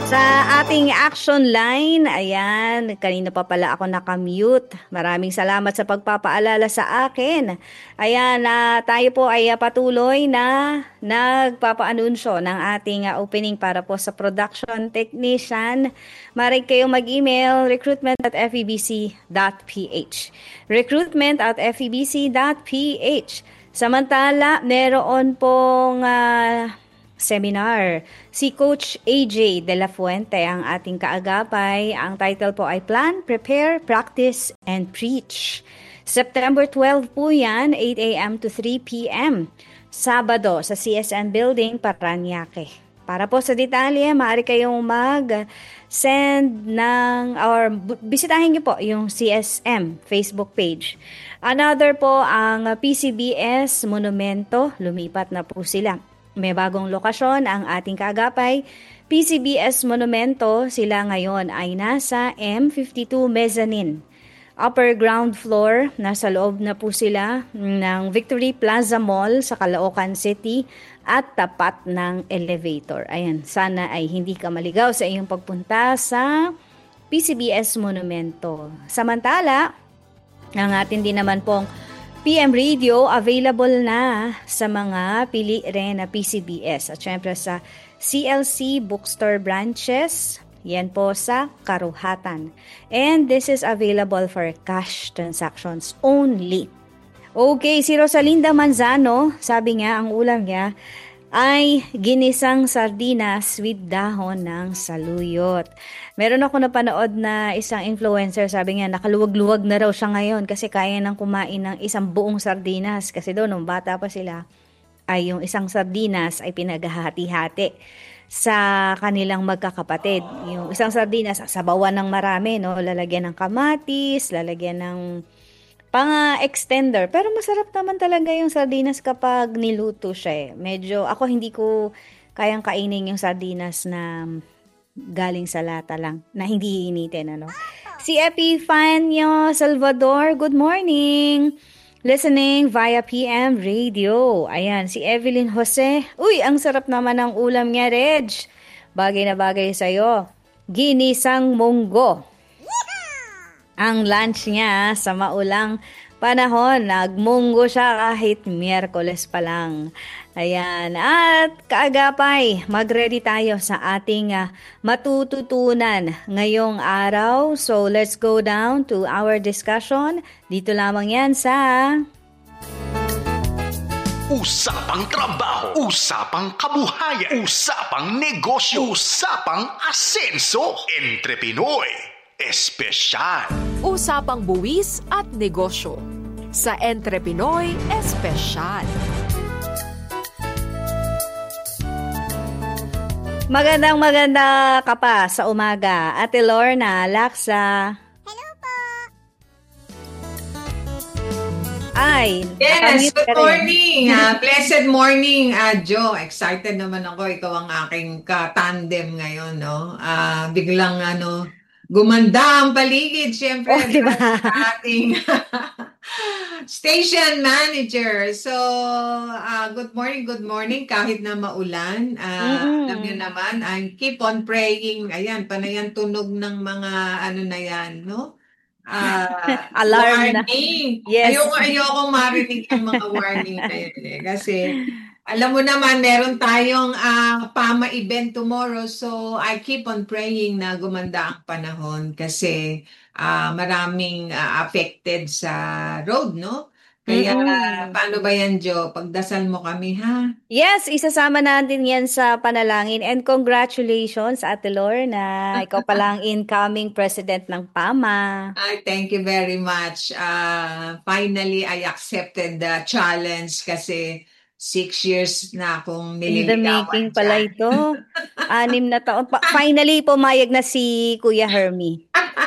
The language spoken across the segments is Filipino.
Sa ating action line, ayan, kanina pa pala ako nakamute. Maraming salamat sa pagpapaalala sa akin. Ayan, tayo po ay patuloy na nagpapaanunsyo ng ating opening para po sa production technician. Maaari kayong mag-email recruitment@febc.ph. Recruitment@febc.ph. Samantala, meron pong seminar. Si Coach AJ De La Fuente ang ating kaagapay. Ang title po ay Plan, Prepare, Practice, and Preach. September 12 po yan, 8 a.m. to 3 p.m. Sabado sa CSN Building, Parañaque. Para po sa detalye, maaari kayong mag-send or bisitahin niyo po yung CSM Facebook page. Another po ang PCBS Monumento, lumipat na po sila. May bagong lokasyon ang ating kaagapay. PCBS Monumento, sila ngayon ay nasa M52 Mezzanine. Upper ground floor, nasa loob na po sila ng Victory Plaza Mall sa Caloocan City at tapat ng elevator. Ayan, sana ay hindi ka maligaw sa iyong pagpunta sa PCBS Monumento. Samantala, ang atin din naman pong PM Radio available na sa mga pili rin na PCBS at syempre sa CLC bookstore branches. Yan po sa Karuhatan. And this is available for cash transactions only. Okay, si Rosalinda Manzano, sabi niya ang ulam niya ay ginisang sardinas with dahon ng saluyot. Meron ako napanood na isang influencer, sabi niya nakaluwag-luwag na raw siya ngayon kasi kaya nang kumain ng isang buong sardinas. Kasi doon, nung bata pa sila, ay yung isang sardinas ay pinaghahati-hati sa kanilang magkakapatid. Yung isang sardinas, sabawan ng marami, no? Lalagyan ng kamatis, lalagyan ng extender. Pero masarap naman talaga yung sardinas kapag niluto siya eh. Medyo, ako hindi ko kayang kainin yung sardinas na galing sa lata lang, na hindi initin, ano. Si Epifanio Salvador, good morning. Listening via PM Radio. Ayan, si Evelyn Jose. Uy, ang sarap naman ng ulam niya, Reg. Bagay na bagay sa'yo. Ginisang munggo. Ang lunch niya sa maulang panahon, nagmunggo siya kahit Miyerkules pa lang. Ayan, at kaagapay, mag-ready tayo sa ating matututunan ngayong araw. So let's go down to our discussion. Dito lamang yan sa Usapang Trabaho, Usapang Kabuhayan, Usapang Negosyo, Usapang Asenso, Entre Pinoy Espesyal. Usapang buwis at negosyo sa Entre Pinoy Espesyal. maganda ka pa sa umaga. Ate Lorna, Laksa. Hello po! Ay, Yes, nakamute ka good rin. morning. Blessed morning, Jo. Excited naman ako. Ikaw ang aking ka-tandem ngayon, no? Biglang, gumanda ang paligid. Siyempre, Oh, diba? sa ating station manager. So, good morning. Kahit na maulan, alam niyo naman, I keep on praying. Ayan, panayan tunog ng mga na yan, no? Alarm na. Warning. Yes. Ayoko marinig yung mga warning na yun eh. Kasi, alam mo naman, meron tayong PAMA event tomorrow. So, I keep on praying na gumanda ang panahon kasi maraming affected sa road, no? Kaya, paano ba yan, Jo? Pagdasal mo kami, ha? Yes, isasama natin yan sa panalangin. And congratulations, Ate Lorna. Ikaw pala ang incoming president ng PAMA. Thank you very much. Finally, I accepted the challenge kasi 6 years na akong In the nililigawan making pala dyan. ito. 6 na taon. Finally, pumayag na si Kuya Hermie.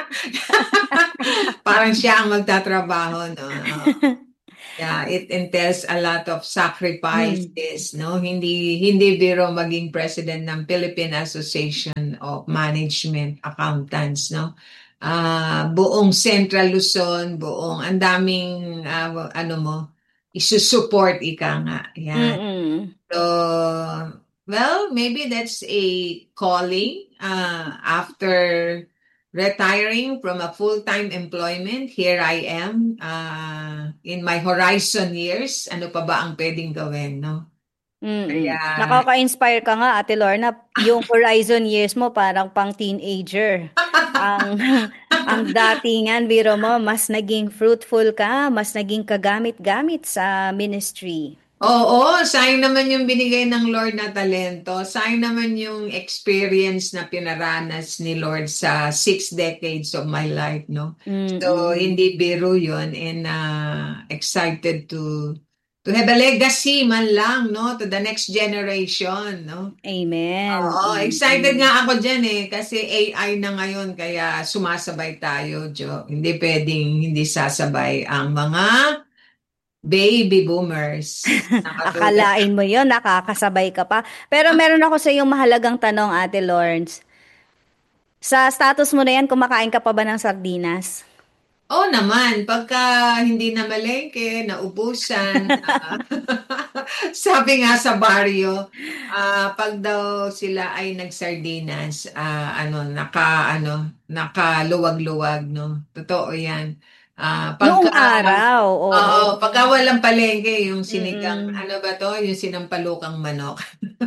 Parang siya ang magtatrabaho, no? Yeah, it entails a lot of sacrifices, no? Hindi biro maging president ng Philippine Association of Management Accountants, no? Buong Central Luzon, ang daming isusupport ika nga. Yan. So, Well, maybe that's a calling after retiring from a full-time employment. Here I am in my horizon years. Ano pa ba ang pwedeng gawin, no? Kaya, Nakaka-inspire ka nga, Ate Lorna. Yung horizon years mo parang pang teenager. Ang ang datingan, biro mo, mas naging fruitful ka, mas naging kagamit-gamit sa ministry. oo, sayang naman yung binigay ng Lord na talento. Sayang naman yung experience na pinaranas ni Lord sa 6 decades of my life, no? So, Mm-mm. hindi biro yun and excited to have a legacy man lang, no? To the next generation, no? Amen. Oo, excited Mm-mm. nga ako dyan kasi AI na ngayon kaya sumasabay tayo, Jo. Hindi pwedeng hindi sasabay ang mga baby boomers na katulad. Akalain mo yon nakakasabay ka pa. Pero meron ako sa iyong mahalagang tanong, Ate Lawrence. Sa status mo na yan, kumakain ka pa ba ng sardinas? Oo naman, pagka hindi na malengke, naubusan, sabi nga sa baryo, pag daw sila ay nagsardinas, nakaluwag-luwag, no? Totoo yan. Noong Pagka, araw, oo. oo, pagka walang palengke, yung sinigang, Mm-mm. ano ba to? Yung sinampalukang manok.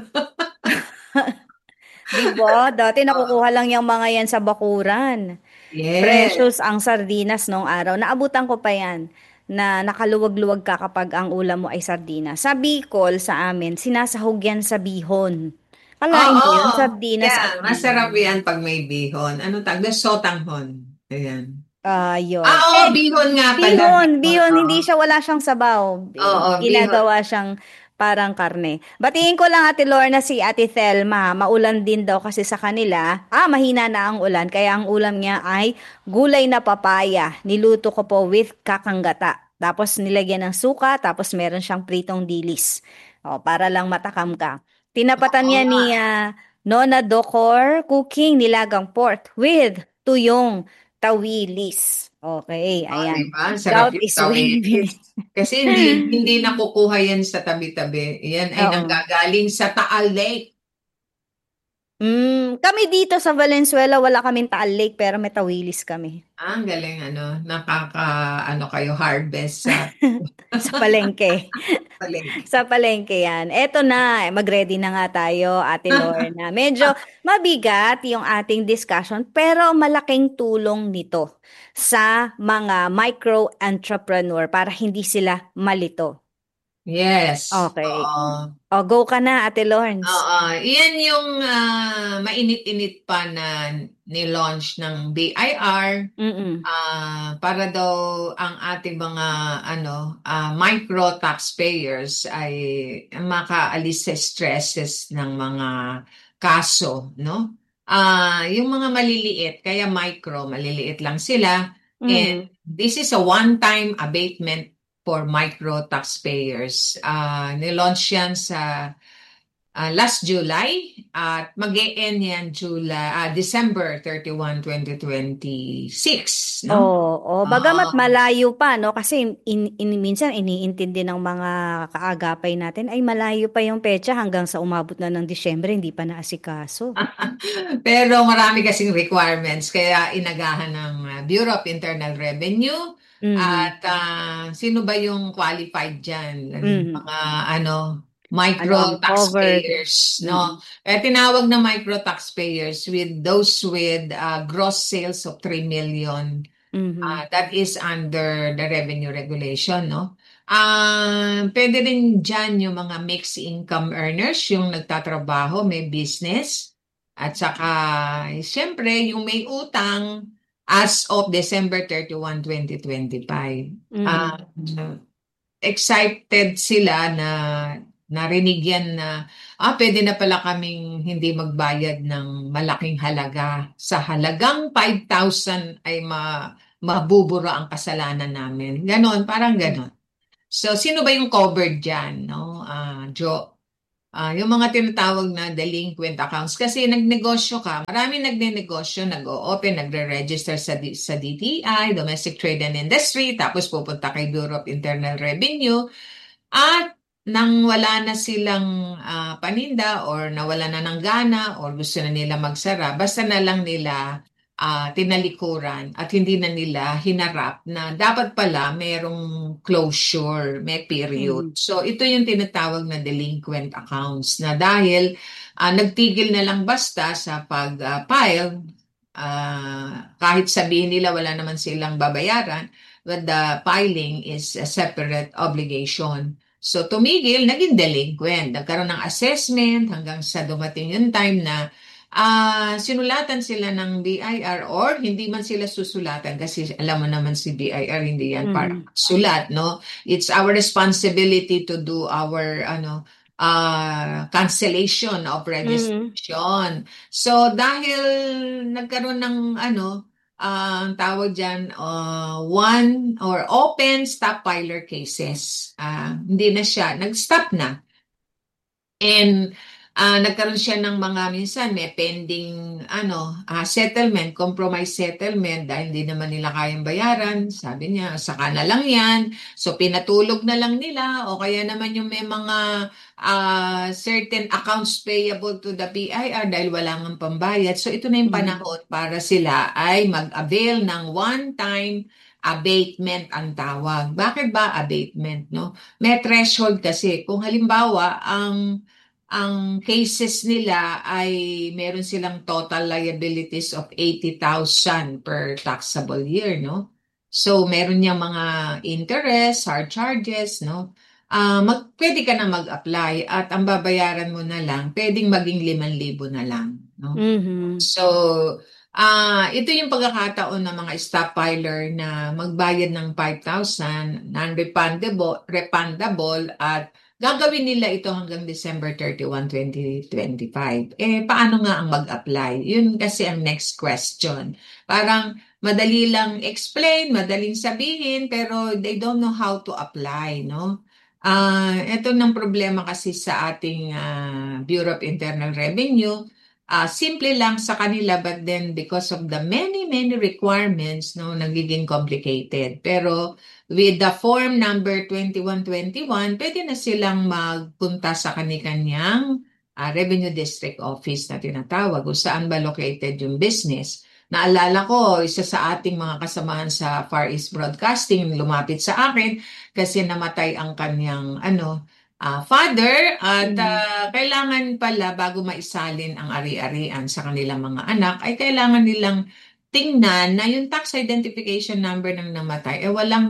'Di ba? Dati Oo. nakukuha lang yung mga yan sa bakuran. Yes. Precious ang sardinas noong araw. Naabutan ko pa yan na nakaluwag-luwag ka kapag ang ulam mo ay sardinas. Sa Bicol, sa amin, sinasahog yan sa bihon. Kalain mo Oo. yun, sardinas at Yeah, masarap bihon. yan pag may bihon. Ano tawag? Sotanghon. Ayan. Yun. Oo, bihon nga pala. Bihon, Oo. hindi siya, wala siyang sabaw. Oo, bihon. Ginagawa siyang parang karne. Batiin ko lang Ate Lorna si Ate Thelma. Maulan din daw kasi sa kanila. Mahina na ang ulan. Kaya ang ulam niya ay gulay na papaya. Niluto ko po with kakanggata. Tapos nilagyan ng suka, tapos meron siyang pritong dilis. Para lang matakam ka. Tinapatan Oo niya nga. ni Nona Docor cooking nilagang pork with tuyong tawilis. Okay, Oh, di ayan. ba? Sarap Drought yung is tawilis. waving. Kasi hindi nakukuha yan sa tabi-tabi. Yan ay Oo. nanggagaling sa Taal Lake. Kami dito sa Valenzuela, wala kaming Taal Lake, pero may tawilis kami. Ang galing nakaka kayo harvest sa Sa palengke. palengke. Sa palengke yan. Eto na, mag-ready na nga tayo, Ate Lorna. Medyo mabigat yung ating discussion, pero malaking tulong nito sa mga micro-entrepreneur para hindi sila malito. Yes. Okay. Oo. Go ka na, Ate Lawrence. Oo, iyan yung mainit-init pa na ni-launch ng BIR Mm-mm. para daw ang ating mga micro taxpayers ay makaalis sa stresses ng mga kaso, no? Yung mga maliliit, kaya micro, maliliit lang sila. And Mm. this is a one-time abatement for micro taxpayers. Nilaunch yan sa last July at mag-e-end yan December 31, 2026, no? Bagamat Oo. malayo pa, no? Kasi minsan iniintindi ng mga kaagapay natin ay malayo pa yung petsa hanggang sa umabot na ng Disyembre, hindi pa naasikaso. Pero marami kasing requirements kaya inagahan ng Bureau of Internal Revenue Mhm. at sino ba yung qualified diyan? Mhm. Mga Ano ang micro covered? taxpayers, no? Mm. Kaya tinawag na micro taxpayers with those with gross sales of 3 million. Mhm. That is under the revenue regulation, no? Pwede rin dyan yung mga mixed income earners, yung nagtatrabaho, may business, at saka, siyempre, yung may utang as of December 31, 2025. Mhm. Ah, excited sila na narinig yan na pwede na pala kaming hindi magbayad ng malaking halaga. Sa halagang 5,000 ay mabubura ang kasalanan namin. Ganon, parang ganon. So, sino ba yung covered dyan, no? Jo, yung mga tinatawag na delinquent accounts. Kasi nagnegosyo ka, marami nagnenegosyo, nag-o-open, nagre-register sa DTI, Domestic Trade and Industry, tapos pupunta kay Bureau of Internal Revenue, at nang wala na silang paninda or nawala na ng gana or gusto na nila magsara, basta na lang nila tinalikuran at hindi na nila hinarap na dapat pala merong closure, may period. Mhm. So ito yung tinatawag na delinquent accounts na dahil nagtigil na lang basta sa pag-file, kahit sabihin nila wala naman silang babayaran, but the filing is a separate obligation. So tumigil, naging delinquent. Nagkaroon ng assessment hanggang sa dumating yung time na sinulatan sila ng BIR or hindi man sila susulatan kasi alam mo naman si BIR hindi yan para Mhm. sulat, no? It's our responsibility to do our cancellation of Mhm. registration. So dahil nagkaroon ng ang tawag dyan, one or open stop filer cases. Hindi na siya, nag-stop na. And nagkaroon siya ng mga minsan may pending settlement, compromise settlement dahil hindi naman nila kayang bayaran. Sabi niya, saka na lang yan. So pinatulog na lang nila o kaya naman yung may mga certain accounts payable to the PIR dahil wala nang pambayad. So ito na yung Mhm. panahon para sila ay mag-avail ng one-time abatement ang tawag. Bakit ba abatement, no? May threshold kasi. Kung halimbawa, ang cases nila ay meron silang total liabilities of 80,000 per taxable year, no? So, meron niyang mga interest, hard charges, no? Pwede ka na mag-apply at ang babayaran mo na lang, pwedeng maging 5,000 na lang, no? Mhm. So, ito yung pagkakataon ng mga stockpiler na magbayad ng 5,000, non-refundable at gagawin nila ito hanggang December 31, 2025. Paano nga ang mag-apply? Yun kasi ang next question. Parang madali lang explain, madaling sabihin, pero they don't know how to apply, no? Ito ng problema kasi sa ating Bureau of Internal Revenue. Simple lang sa kanila but then because of the many requirements, no, nagiging complicated. Pero with the form number 2121, pwede na silang magpunta sa kani-kanyang Revenue District Office na tinatawag kung saan ba located yung business. Naalala ko, isa sa ating mga kasamahan sa Far East Broadcasting lumapit sa akin kasi namatay ang kanyang father at Mhm. kailangan pala bago maisalin ang ari-arian sa kanilang mga anak ay kailangan nilang tingnan na yung tax identification number ng namatay walang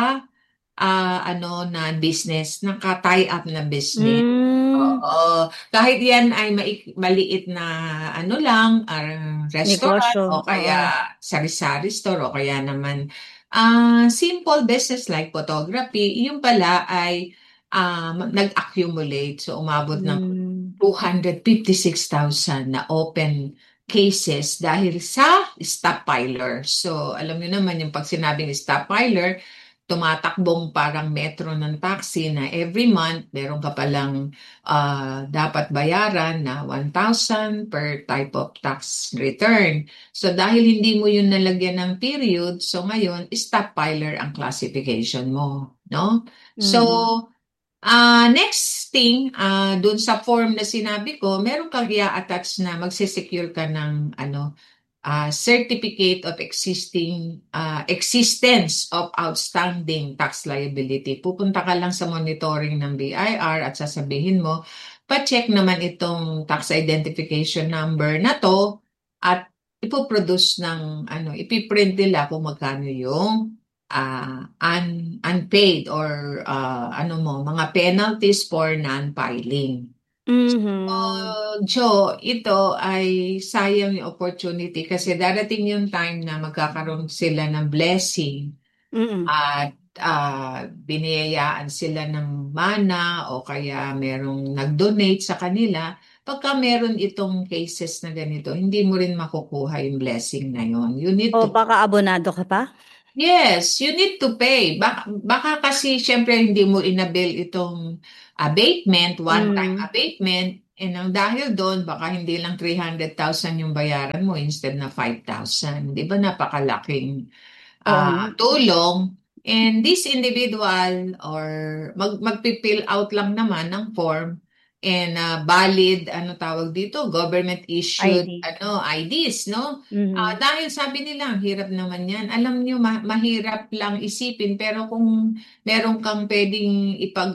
na business, naka-tie up na business. Hmm. Oo. Kahit yan ay maliit na lang, restaurant Negosyo, o oo. kaya sari-sari store o kaya naman simple business like photography, yung pala ay nag-accumulate. So umabot ng Hmm. 256,000 na open cases dahil sa stockpiler. So alam niyo naman yung pag sinabing stockpiler, tumatakbong parang metro ng taxi na every month meron ka palang dapat bayaran na 1,000 per type of tax return. So dahil hindi mo yun nalagyan ng period, so ngayon stockpiler ang classification mo, no? So Mhm. next thing, dun sa form na sinabi ko, meron kang i-attach na magsisecure ka ng certificate of existence of outstanding tax liability. Pupunta ka lang sa monitoring ng BIR at sasabihin mo, pa-check naman itong tax identification number na to at ipoproduce ng ipiprint nila kung magkano yung unpaid or mga penalties for non-filing. Mhm. Joe, ito ay sayang yung opportunity kasi darating yung time na magkakaroon sila ng blessing Mm. at biniyayaan sila ng mana o kaya merong nag-donate sa kanila. Pagka meron itong cases na ganito, hindi mo rin makukuha yung blessing na yon. You O need to baka abonado ka pa? Yes, you need to pay. Baka kasi syempre hindi mo inabil itong abatement, one-time Mm. abatement, and ang dahil doon, baka hindi lang 300,000 yung bayaran mo instead na 5,000. Di ba napakalaking Oo nga. tulong? And this individual or magpi-fill out lang naman ng form and valid, ano tawag dito, government issued ID. IDs, no? Mhm. Dahil sabi nila, ang hirap naman yan. Alam nyo, mahirap lang isipin, pero kung meron kang pwedeng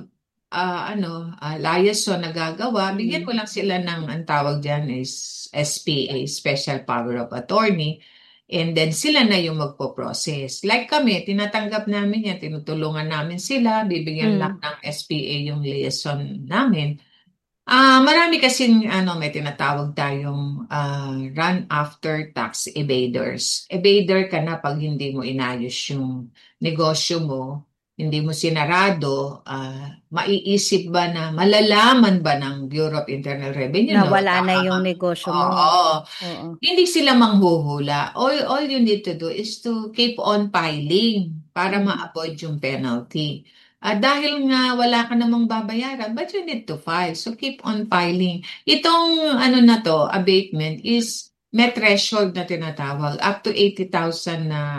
liaison na gagawa, bigyan Mhm. mo lang sila ng, ang tawag dyan is SPA, Special Power of Attorney, and then sila na yung magpo-process. Like kami, tinatanggap namin yan, tinutulungan namin sila, bibigyan lang Mhm. ng SPA yung liaison namin. Marami kasing may tinatawag tayong run after tax evaders. Evader ka na pag hindi mo inayos yung negosyo mo, hindi mo sinarado, maiisip ba na malalaman ba ng Bureau of Internal Revenue, Na no? wala na yung negosyo mo. Oo. Oo. Hindi sila manghuhula. All you need to do is to keep on filing para Mhm. ma-avoid yung penalty. Dahil nga wala ka namang babayaran, but you need to file. So keep on filing. Itong na to, abatement is may threshold na tinatawag. Up to 80,000 na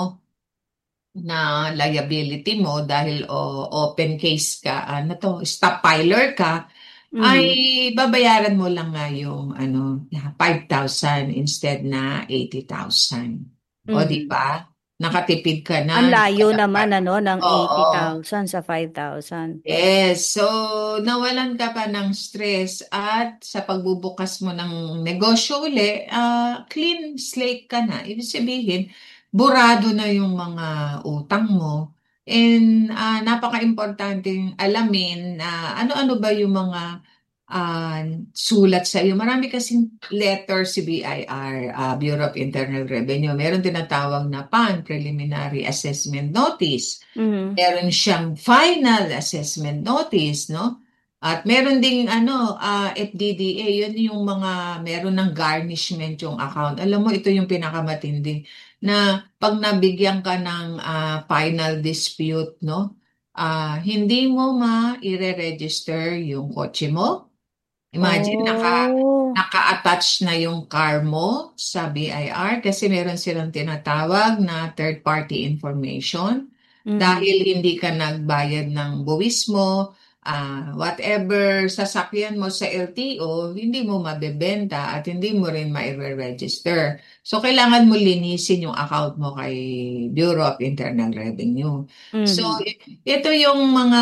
na liability mo dahil open case ka, stop filer ka, ay Mhm. babayaran mo lang nga yung 5,000 instead na 80,000. O di Mhm. ba? Nakatipid ka Ang na. layo naman ng Oo. 80,000 sa 5,000. Yes, so nawalan ka pa ng stress at sa pagbubukas mo ng negosyo uli, clean slate ka na. Ibig sabihin, burado na yung mga utang mo. And napaka-importanting alamin na ano-ano ba yung mga ah, sulat sa iyo. Marami kasing letter si BIR, Bureau of Internal Revenue. Meron tinatawag na PAN, Preliminary Assessment Notice. Mhm. Meron siyang final assessment notice, no? At meron ding FDDA, yun yung mga meron ng garnishment yung account. Alam mo, ito yung pinakamatindi na pag nabigyan ka ng final dispute, no? Hindi mo ma-register yung kotse mo. Imagine, Oh. naka-attach na yung car mo sa BIR kasi meron silang tinatawag na third-party information. Mhm. Dahil hindi ka nagbayad ng buwis mo, whatever sasakyan mo sa LTO, hindi mo mabebenta at hindi mo rin ma-register. So, kailangan mo linisin yung account mo kay Bureau of Internal Revenue. So, Mhm. ito yung mga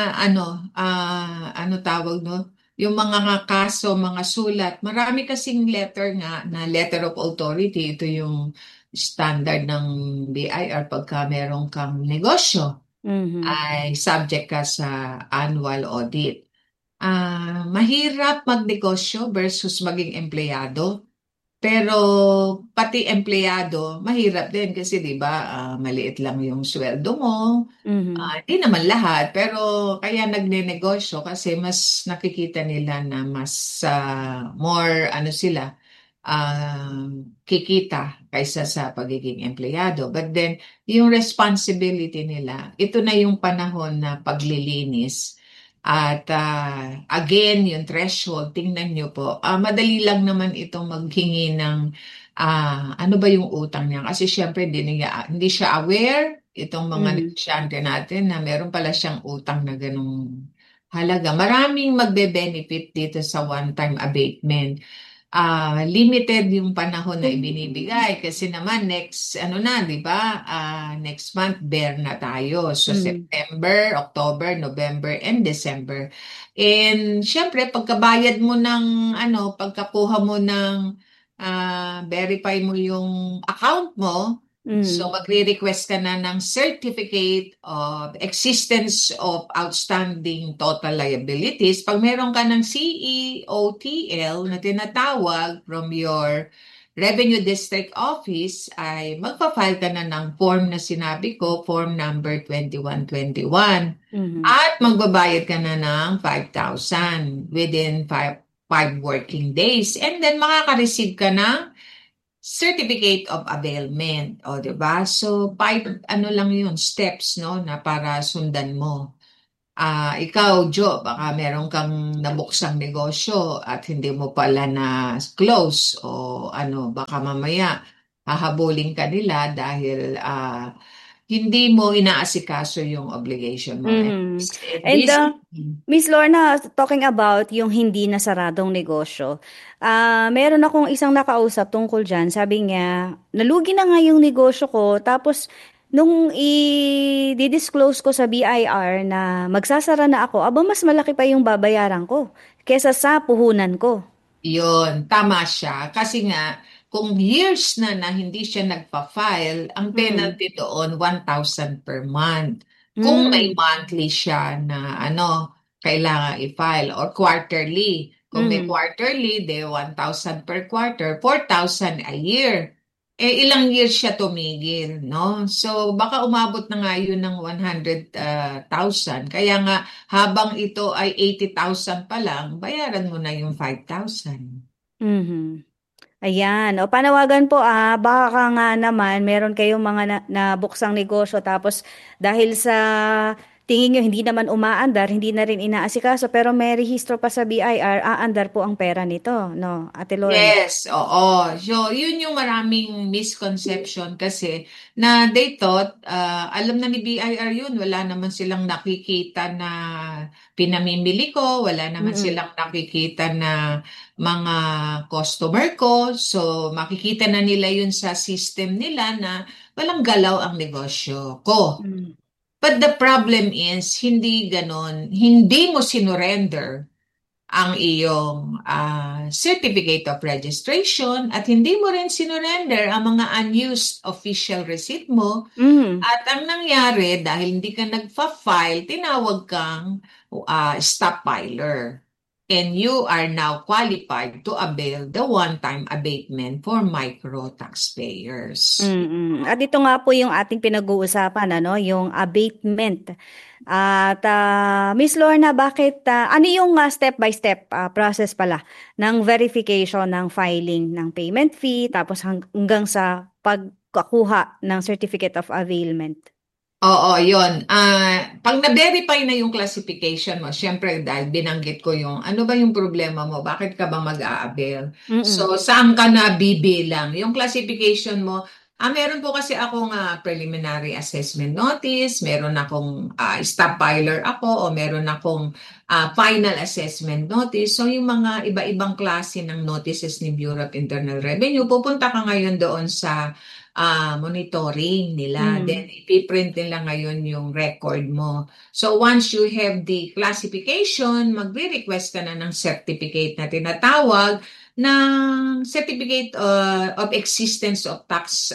ano tawag no? Yung mga kaso, mga sulat. Marami kasing letter nga na letter of authority. Ito yung standard ng BIR pagka meron kang negosyo Mhm. ay subject ka sa annual audit. Mahirap magnegosyo versus maging empleyado. Pero pati empleyado, mahirap din kasi 'di ba, maliit lang yung sweldo mo. Mhm. Hindi naman lahat, pero kaya nagnenegosyo kasi mas nakikita nila na mas more sila kikita kaysa sa pagiging empleyado. But then, yung responsibility nila, ito na yung panahon na paglilinis. At again, yung threshold, tingnan nyo po, madali lang naman itong maghingi ng ano ba yung utang niya. Kasi syempre, hindi siya aware, itong mga Mhm. negosyante natin, na meron pala siyang utang na ganung halaga. Maraming magbe-benefit dito sa one-time abatement. Limited yung panahon na ibinibigay kasi naman next na, 'di ba? Next month bear na tayo. So Mhm. September, October, November and December. And syempre pagkabayad mo ng pagkakuha mo ng verify mo yung account mo, so Mhm. magre-request ka na ng certificate of existence of outstanding total liabilities. Pag meron ka ng CEOTL na tinatawag from your Revenue District Office, ay magpa-file ka na ng form na sinabi ko, form number 2121. Mhm. At magbabayad ka na ng 5,000 within 5 working days. And then makaka-receive ka ng Certificate of Availment. O, di ba? So, lang yun, steps, no, na para sundan mo. Ikaw, Jo, baka meron kang nabuksang negosyo at hindi mo pala na close o baka mamaya hahabulin ka nila dahil hindi mo inaasikaso yung obligation mo. And Mhm. And this, Miss Lorna, talking about yung hindi nasaradong negosyo, meron akong isang nakausap tungkol dyan. Sabi niya, nalugi na nga yung negosyo ko. Tapos, nung i-disclose ko sa BIR na magsasara na ako, aba mas malaki pa yung babayaran ko kesa sa puhunan ko. yun, tama siya. Kasi nga, kung years na hindi siya nagpa-file, ang Mm. penalty doon, 1,000 per month. Kung may Mm. monthly siya na kailangan i-file or quarterly. Kung may Mm. quarterly, 1,000 per quarter, 4,000 a year. Ilang years siya tumigil, no? So, baka umabot na nga yun ng 100,000. Kaya nga, habang ito ay 80,000 pa lang, bayaran mo na yung 5,000. Mhm. Ayan. O panawagan po baka nga naman meron kayong mga nabuksang negosyo tapos dahil sa tingin nyo hindi naman umaandar, hindi na rin inaasikaso pero may rehistro pa sa BIR, aandar po ang pera nito, no, Ate Lorna? Yes, oo. So, yun yung maraming misconception kasi na they thought, alam na ni BIR yun, wala naman silang nakikita na pinamimili ko, wala naman Mm-mm. silang nakikita na mga customer ko. So, makikita na nila yun sa system nila na walang galaw ang negosyo ko. Mm. But the problem is, hindi ganon. Hindi mo sinurrender ang iyong certificate of registration at hindi mo rin sinurrender ang mga unused official receipt mo. Mm. At ang nangyari, dahil hindi ka nagfa-file, tinawag kang stop filer. And you are now qualified to avail the one-time abatement for micro taxpayers. Mm. At ito nga po yung ating pinag-uusapan, ano, yung abatement. At Miss Lorna, bakit ano yung step by step process pala ng verification ng filing ng payment fee tapos hanggang sa pagkakuha ng certificate of availment? Oo, yun. Pag na-verify na yung classification mo, syempre dahil binanggit ko yung ano ba yung problema mo, bakit ka ba mag-a-avail? Mm. So, saan ka na bibilang? Yung classification mo, meron po kasi akong preliminary assessment notice, meron akong stop filer ako, o meron akong final assessment notice. So, yung mga iba-ibang klase ng notices ni Bureau of Internal Revenue, pupunta ka ngayon doon sa monitoring nila. Then, Mm. ipiprint nila ngayon yung record mo. So, once you have the classification, magre-request ka na ng certificate na tinatawag ng Certificate of Existence of Tax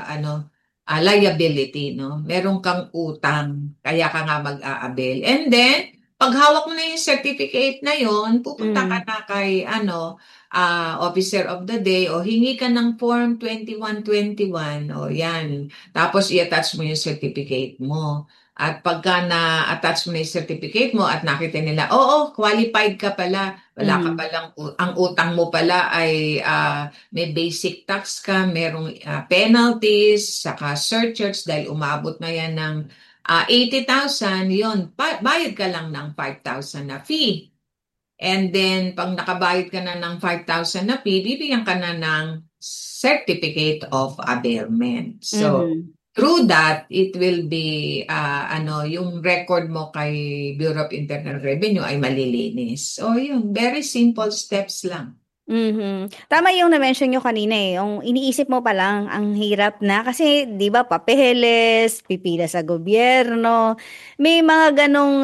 liability. No? Meron kang utang, kaya ka nga mag-a-avail. And then, pag hawak mo na yung certificate na yon, pupunta ka Mm. na kay officer of the day o hingi ka ng form 2121 o yan. Tapos i-attach mo yung certificate mo. At pagka na-attach mo na yung certificate mo at nakita nila, oo, qualified ka pala. Wala ka Mm. palang, ang utang mo pala ay may basic tax ka, merong penalties, saka surcharge dahil umabot na yan ng 80,000, yun, bayad ka lang ng 5,000 na fee. And then, pag nakabayad ka na ng 5,000 na fee, bibigyan ka na ng certificate of availment. So, Mhm. through that, it will be, yung record mo kay Bureau of Internal Revenue ay malilinis. So, yun, very simple steps lang. Mhm. Tama yung na-mention nyo kanina yung iniisip mo pa lang ang hirap na kasi 'di ba papeles, pipila sa gobyerno, may mga ganong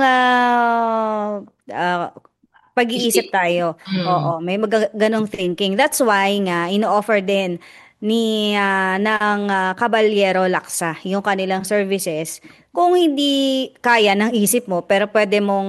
pag-iisip tayo. Mm. Oo, may ganong thinking. That's why nga ino-offer din ng Caballero Laksa yung kanilang services. Kung hindi kaya ng isip mo pero pwede mong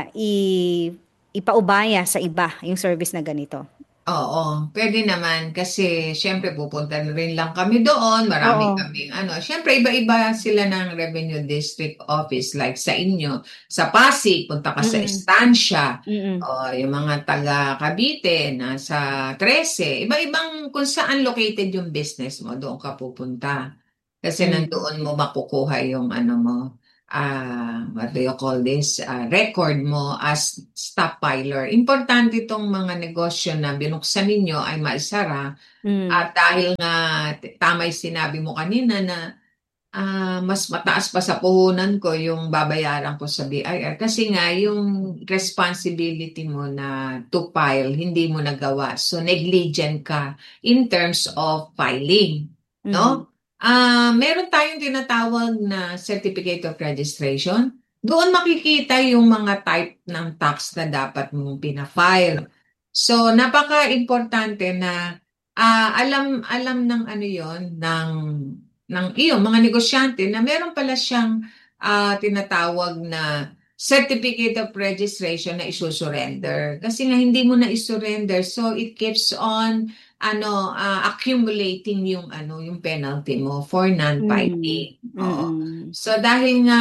ipaubaya sa iba yung service na ganito. Oo, pwede naman kasi syempre pupunta na rin lang kami doon, marami Oo. kaming syempre iba-iba sila ng Revenue District Office like sa inyo, sa Pasig, punta ka sa Mm. Estancia, Mm. o yung mga taga Cavite, nasa 13, iba-ibang kung saan located yung business mo, doon ka pupunta. Kasi Mm. nandoon mo makukuha yung what do you call this, record mo as stockpiler. Importante itong mga negosyo na binuksan ninyo ay maisara Mm. at dahil nga tama yung sinabi mo kanina na mas mataas pa sa puhunan ko yung babayaran ko sa BIR kasi nga yung responsibility mo na to file, hindi mo nagawa. So negligent ka in terms of filing, Mhm. no? Meron tayong tinatawag na Certificate of Registration. Doon makikita yung mga type ng tax na dapat mong pina-file. So napaka-importante na alam ng ano yon ng iyong mga negosyante na meron pala siyang tinatawag na certificate of registration na isusurrender. Kasi nga hindi mo na isurrender, so it keeps on accumulating yung penalty mo for Mhm. non-filing. Oo. Mm. So dahil nga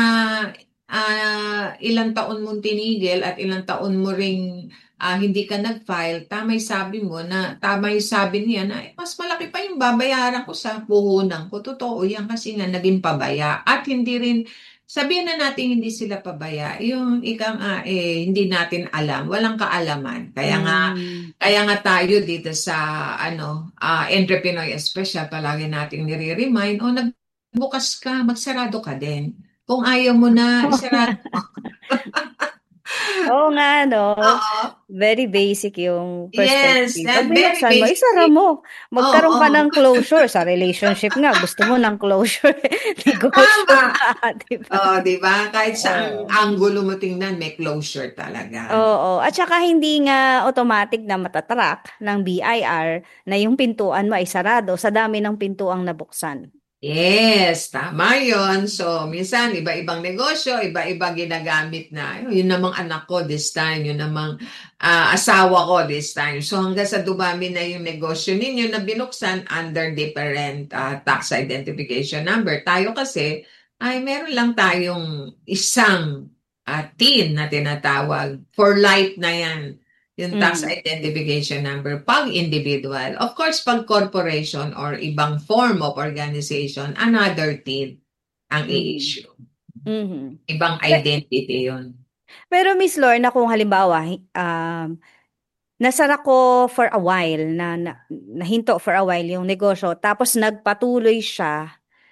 ilang taon mong tinigil at ilang taon mo ring hindi ka nag-file, tama yung sabi niya na mas malaki pa yung babayaran ko sa puhunan ko. Totoo yan kasi nga naging pabaya. At hindi rin, sabihin na natin hindi sila pabaya. Yung hindi natin alam, walang kaalaman. Mm. Kaya nga tayo dito sa Entrepreneur Special, palagi nating nire-remind, nagbukas ka, magsarado ka din. Kung ayaw mo na, isarado. Oo nga, no? Oo. Very basic yung Yes, perspective. Pag very binuksan mo, isara basic. mo. Magkaroon ka Oo. ng closure sa relationship nga. Gusto mo ng closure, negosyo Tama. pa, di ba? Oh, di ba? Kahit saang Oo. anggulo mo tingnan, may closure talaga. Oo. At saka hindi nga automatic na matatrack ng BIR na yung pintuan mo ay sarado sa dami ng pintuang nabuksan. Yes, tama yun. So, minsan, iba-ibang negosyo, iba-iba ginagamit na. Yun namang anak ko this time, yun namang asawa ko this time. So, hanggang sa dumami na yung negosyo ninyo na binuksan under different tax identification number. Tayo kasi, ay meron lang tayong isang TIN na tinatawag. For life na yan. Yung tax Mhm. identification number pag individual. Of course, pag corporation or ibang form of organization, another TIN ang Mhm. i-issue. Mhm. Ibang Pe- identity yun. Pero Miss Lorna, kung halimbawa, nasara ko for a while, nahinto for a while yung negosyo, tapos nagpatuloy siya,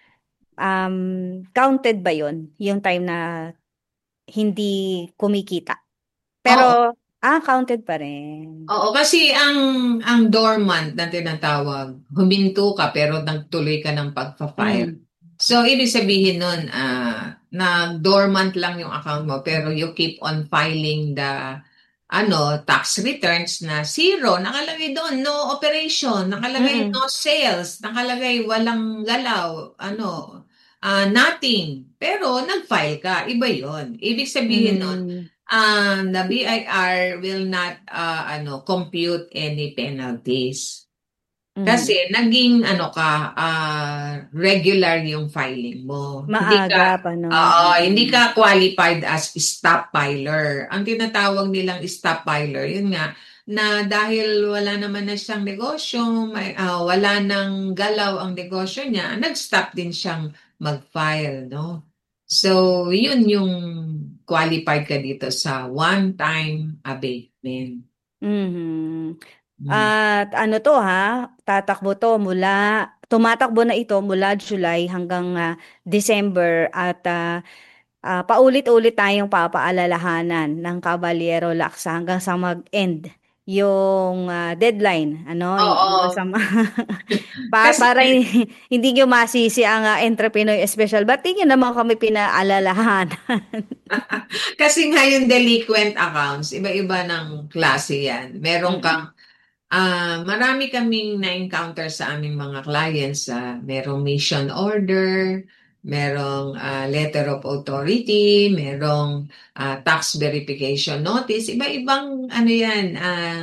counted ba yun? Yung time na hindi kumikita? Oo. Pero, counted pa rin. Oo, kasi ang dormant na tinatawag, huminto ka pero nagtuloy ka ng pagpa-file. Mm. So, ibig sabihin nun, na-dormant lang yung account mo pero you keep on filing the tax returns na zero, nakalagay doon, no operation, nakalagay Mm-mm. no sales, nakalagay walang galaw, nothing. Pero nag-file ka, iba yon. Ibig sabihin nun, Mm. the BIR will not compute any penalties. Mm. Kasi naging regular yung filing mo. Maaga pa, no? Hindi Mm. ka qualified as stop filer. Ang tinatawag nilang stop filer, yun nga, na dahil wala naman na siyang negosyo, wala nang galaw ang negosyo niya, nag-stop din siyang mag-file, no? So, yun yung qualified ka dito sa one-time abatement. Mhm. Mm. At ano to ha, tumatakbo na ito mula July hanggang December at paulit-ulit tayong papaalalahanan ng Caballero Laksa hanggang sa mag-end yung deadline, ano, hanggang sa Oo. Kasi para hindi nyo masisi ang entrepreneur special. Ba't di nyo naman kami pinaalalahanan? Kasi nga yung delinquent accounts, iba-iba ng klase yan. Mm-mm. Marami kaming na-encounter sa aming mga clients. Merong mission order, merong letter of authority, merong tax verification notice. Iba-ibang yan,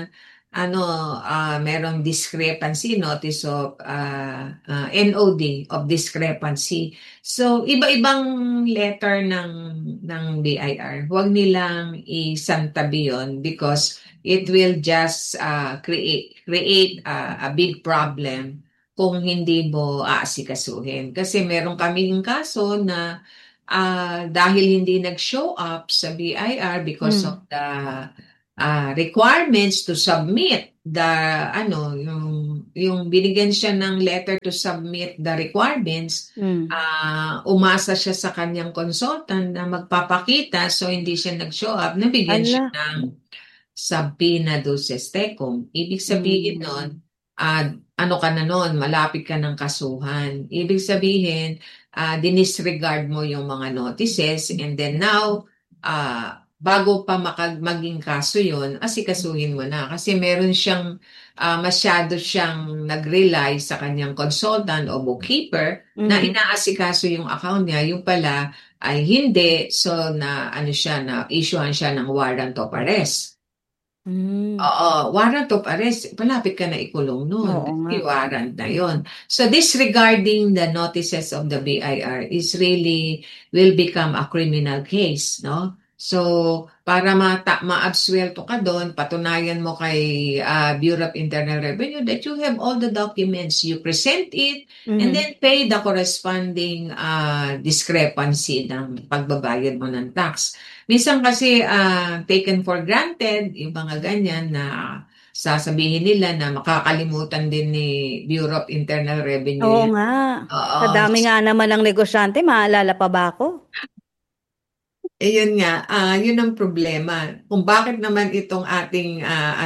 merong discrepancy, notice of NOD of discrepancy. So, iba-ibang letter ng BIR. Huwag nilang isantabi yun because it will just create a big problem kung hindi mo aasikasuhin. Kasi meron kaming kaso na dahil hindi nag-show up sa BIR because of Mm. the requirements to submit the yung yung binigyan siya ng letter to submit the requirements, Mm. umasa siya sa kanyang consultant na magpapakita, so hindi siya nag-show up, nabigyan siya Ala. ng subpoena duces tecum. Ibig sabihin Mm. nun, ano ka na nun, malapit ka ng kasuhan. Ibig sabihin, dinisregard mo yung mga notices, and then now, bago pa maging kaso yun, asikasuhin mo na. Kasi meron siyang, masyado siyang nag-rely sa kanyang consultant o bookkeeper na Mhm. inaasikaso yung account niya, yung pala ay hindi. So, na ano siya, na issuehan siya ng warrant of arrest. Mm. Oo, warrant of arrest, malapit ka na ikulong noon. Oo nga. May warrant na yon. So disregarding the notices of the BIR is really will become a criminal case, no? So para ma-absuelto ka doon, patunayan mo kay Bureau of Internal Revenue that you have all the documents, you present it, and Mhm. then pay the corresponding discrepancy ng pagbabayad mo ng tax. Minsan kasi taken for granted, yung mga ganyan na sasabihin nila na makakalimutan din ni Bureau of Internal Revenue Oo yan. nga. Sa Oo. dami nga naman ng negosyante, maalala pa ba ako? Yun nga, yun ang problema. Kung bakit naman itong ating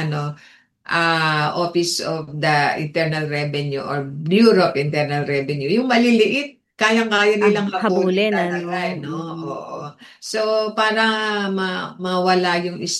Office of the Internal Revenue or Bureau of Internal Revenue, yung maliliit, kayang-kaya nilang habulin Habulin, ano? talaga, no? Mm. Oo. So, para mawala yung